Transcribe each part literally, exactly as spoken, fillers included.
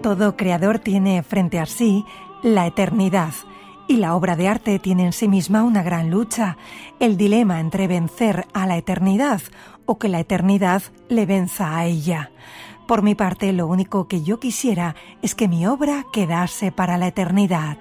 Todo creador tiene frente a sí la eternidad, y la obra de arte tiene en sí misma una gran lucha, el dilema entre vencer a la eternidad o que la eternidad le venza a ella. Por mi parte, lo único que yo quisiera es que mi obra quedase para la eternidad.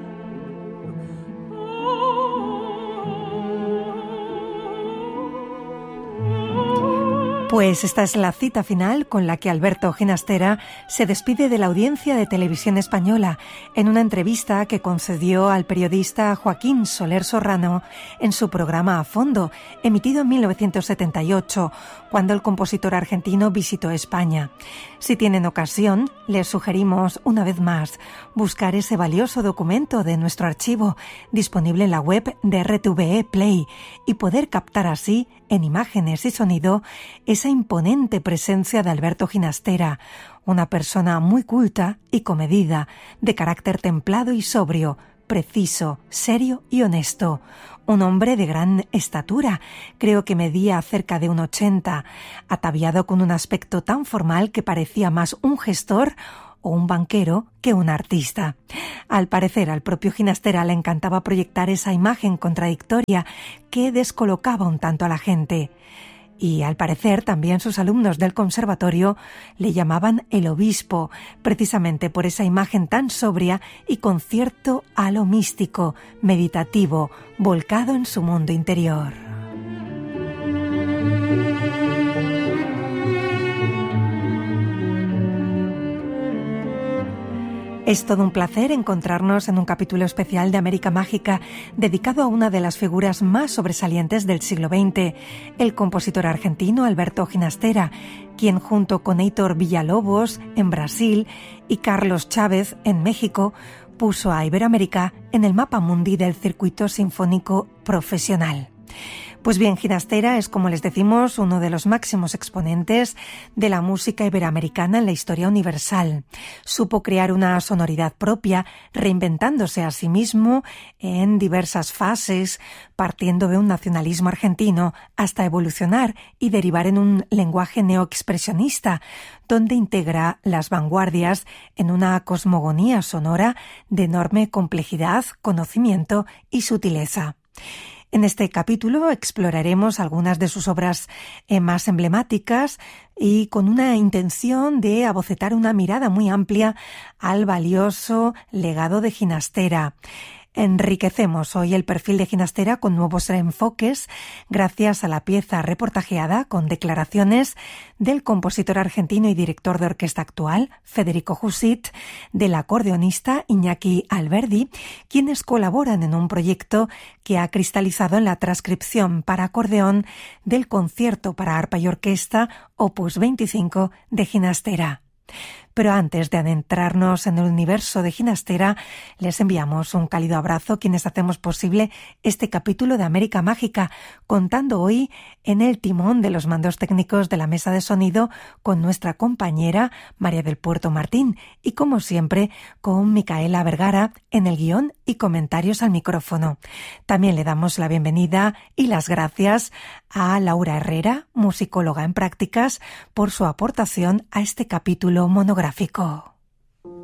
Pues esta es la cita final con la que Alberto Ginastera se despide de la audiencia de Televisión Española en una entrevista que concedió al periodista Joaquín Soler Serrano en su programa A Fondo, emitido en mil novecientos setenta y ocho, cuando el compositor argentino visitó España. Si tienen ocasión, les sugerimos una vez más buscar ese valioso documento de nuestro archivo disponible en la web de R T V E Play y poder captar así, en imágenes y sonido, esa imponente presencia de Alberto Ginastera, una persona muy culta y comedida, de carácter templado y sobrio, preciso, serio y honesto. Un hombre de gran estatura, creo que medía cerca de un ochenta, ataviado con un aspecto tan formal que parecía más un gestor o un banquero que un artista. Al parecer, al propio Ginastera le encantaba proyectar esa imagen contradictoria que descolocaba un tanto a la gente. Y al parecer también sus alumnos del conservatorio le llamaban el obispo, precisamente por esa imagen tan sobria y con cierto halo místico, meditativo, volcado en su mundo interior. Es todo un placer encontrarnos en un capítulo especial de América Mágica dedicado a una de las figuras más sobresalientes del siglo veinte, el compositor argentino Alberto Ginastera, quien junto con Heitor Villa-Lobos en Brasil y Carlos Chávez en México puso a Iberoamérica en el mapa mundi del circuito sinfónico profesional. Pues bien, Ginastera es, como les decimos, uno de los máximos exponentes de la música iberoamericana en la historia universal. Supo crear una sonoridad propia, reinventándose a sí mismo en diversas fases, partiendo de un nacionalismo argentino hasta evolucionar y derivar en un lenguaje neoexpresionista, donde integra las vanguardias en una cosmogonía sonora de enorme complejidad, conocimiento y sutileza. En este capítulo exploraremos algunas de sus obras eh, más emblemáticas y con una intención de abocetar una mirada muy amplia al valioso legado de Ginastera. Enriquecemos hoy el perfil de Ginastera con nuevos enfoques gracias a la pieza reportajeada con declaraciones del compositor argentino y director de orquesta actual, Federico Jusit, del acordeonista Iñaki Alberdi, quienes colaboran en un proyecto que ha cristalizado en la transcripción para acordeón del concierto para arpa y orquesta Opus veinticinco de Ginastera. Pero antes de adentrarnos en el universo de Ginastera, les enviamos un cálido abrazo quienes hacemos posible este capítulo de América Mágica, contando hoy en el timón de los mandos técnicos de la mesa de sonido con nuestra compañera María del Puerto Martín y, como siempre, con Micaela Vergara en el guión y comentarios al micrófono. También le damos la bienvenida y las gracias a Laura Herrera, musicóloga en prácticas, por su aportación a este capítulo monográfico.